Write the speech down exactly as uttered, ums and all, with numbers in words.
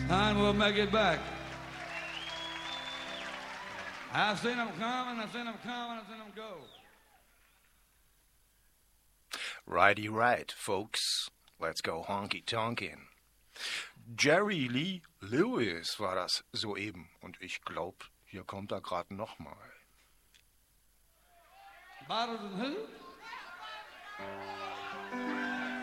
and we'll make it back. I've seen them come, and I've seen them come, and I've seen them go. Righty right, folks. Let's go honky-tonkin'. Jerry Lee Lewis war das soeben. Und ich glaub, hier kommt er grad nochmal. Bottles and who?